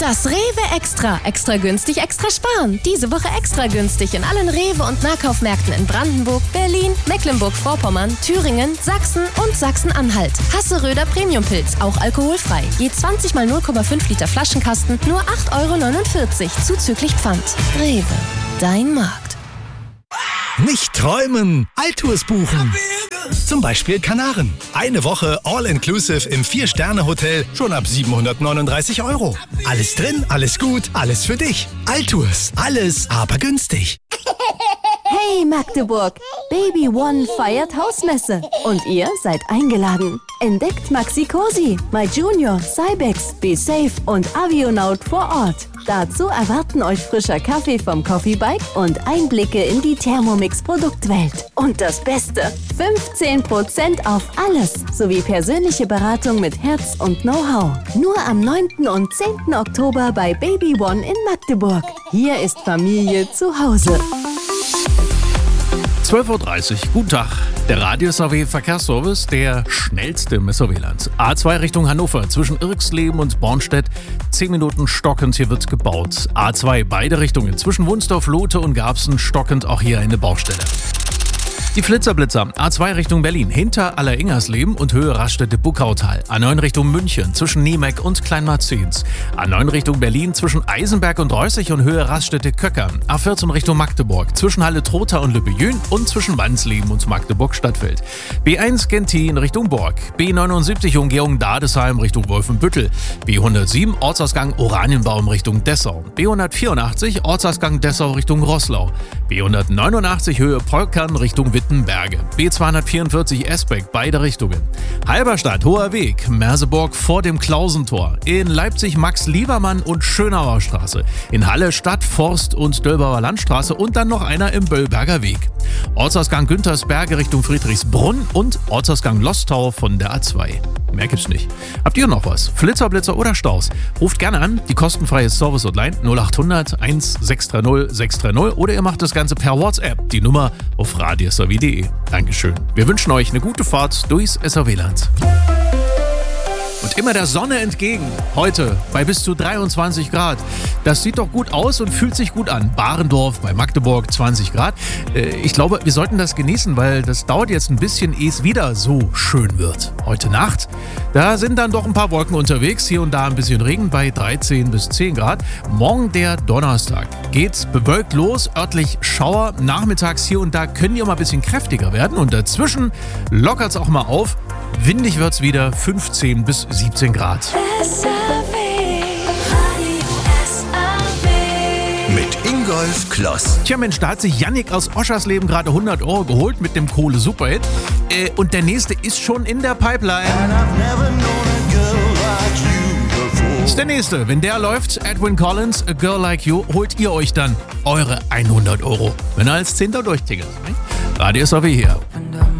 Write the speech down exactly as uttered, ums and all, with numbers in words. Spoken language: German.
Das Rewe Extra. Extra günstig, extra sparen. Diese Woche extra günstig in allen Rewe- und Nahkaufmärkten in Brandenburg, Berlin, Mecklenburg-Vorpommern, Thüringen, Sachsen und Sachsen-Anhalt. Hasseröder Premiumpilz, auch alkoholfrei. Je zwanzig mal null Komma fünf Liter Flaschenkasten, nur acht Euro neunundvierzig, zuzüglich Pfand. Rewe, dein Markt. Nicht träumen, Altours buchen. Zum Beispiel Kanaren. Eine Woche All-Inclusive im Vier-Sterne-Hotel schon ab siebenhundertneununddreißig Euro. Alles drin, alles gut, alles für dich. Altours, alles aber günstig. Hey Magdeburg, Baby One feiert Hausmesse und ihr seid eingeladen. Entdeckt Maxi Cosi, My Junior, Cybex, Be Safe und Avionaut vor Ort. Dazu erwarten euch frischer Kaffee vom Coffee Bike und Einblicke in die Thermomix-Produktwelt. Und das Beste, fünfzehn Prozent auf alles, sowie persönliche Beratung mit Herz und Know-how. Nur am neunten und zehnten Oktober bei Baby One in Magdeburg. Hier ist Familie zu Hause. zwölf Uhr dreißig, guten Tag. Der Radio-S A W Verkehrsservice, der schnellste im S A W-Land. A zwei Richtung Hannover, zwischen Irxleben und Bornstedt, zehn Minuten stockend, hier wird gebaut. A zwei, beide Richtungen, zwischen Wunsdorf, Lote und Garbsen, stockend, auch hier eine Baustelle. Die Flitzer-Blitzer, A zwei Richtung Berlin, hinter Alleringersleben und Höhe Raststätte-Buckautal. A neun Richtung München, zwischen Niemeck und Kleinmarzens. A neun Richtung Berlin, zwischen Eisenberg und Reußig und Höhe Raststätte-Köcker. A vierzehn Richtung Magdeburg, zwischen Halle-Trotha und Lübbejün und zwischen Wandsleben und Magdeburg-Stadtfeld. B eins Gentin Richtung Borg. B neunundsiebzig Umgehung Dadesheim Richtung Wolfenbüttel. B hundertsieben Ortsausgang Oranienbaum Richtung Dessau. B hundertvierundachtzig Ortsausgang Dessau Richtung Roßlau. B hundertneunundachtzig Höhe Polkern Richtung Wittenberge. B zweihundertvierundvierzig Esbeck, beide Richtungen. Halberstadt, Hoher Weg, Merseburg vor dem Klausentor. In Leipzig Max-Liebermann und Schönauer Straße. In Halle Stadt, Forst und Döllbauer Landstraße und dann noch einer im Böllberger Weg. Ortsausgang Güntersberge Richtung Friedrichsbrunn und Ortsausgang Lostau von der A zwei. Mehr gibt's nicht. Habt ihr noch was? Flitzer, Blitzer oder Staus? Ruft gerne an, die kostenfreie Service-Hotline null achthundert eins sechs drei null sechs drei null oder ihr macht das Ganze per WhatsApp, die Nummer auf radio s a w punkt d e. Dankeschön. Wir wünschen euch eine gute Fahrt durchs S A W-Land. Und immer der Sonne entgegen. Heute bei bis zu dreiundzwanzig Grad. Das sieht doch gut aus und fühlt sich gut an. Barendorf bei Magdeburg zwanzig Grad. Ich glaube, wir sollten das genießen, weil das dauert jetzt ein bisschen, ehe es wieder so schön wird. Heute Nacht, da sind dann doch ein paar Wolken unterwegs. Hier und da ein bisschen Regen bei dreizehn bis zehn Grad. Morgen der Donnerstag geht's bewölkt los. Örtlich Schauer. Nachmittags hier und da können die auch mal ein bisschen kräftiger werden. Und dazwischen lockert's auch mal auf. Windig wird's wieder, fünfzehn bis siebzehn Grad. S A W, Radio S A W. Mit Ingolf Kloss. Tja Mensch, da hat sich Yannick aus Oschersleben gerade hundert Euro geholt mit dem Kohle-Superhit. Äh, und der nächste ist schon in der Pipeline. Das ist der nächste. Wenn der läuft, Edwin Collins, A Girl Like You, holt ihr euch dann eure hundert Euro. Wenn er als Zehnter durchtingelt. Radio S A W hier.